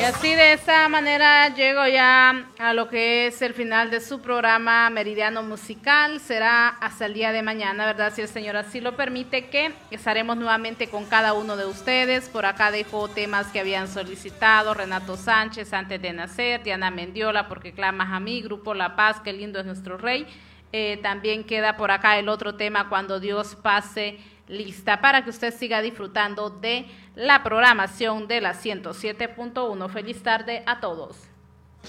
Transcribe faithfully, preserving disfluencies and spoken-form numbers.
así de esa manera llego ya a lo que es el final de su programa Meridiano Musical. Será hasta el día de mañana, ¿verdad? Si el Señor así lo permite, que estaremos nuevamente con cada uno de ustedes. Por acá dejo temas que habían solicitado Renato Sánchez, Antes de Nacer, Diana Mendiola, Porque clamas a mí, Grupo La Paz, Qué lindo es nuestro Rey. Eh, también queda por acá el otro tema, Cuando Dios pase lista, para que usted siga disfrutando de la programación de la ciento siete punto uno. Feliz tarde a todos.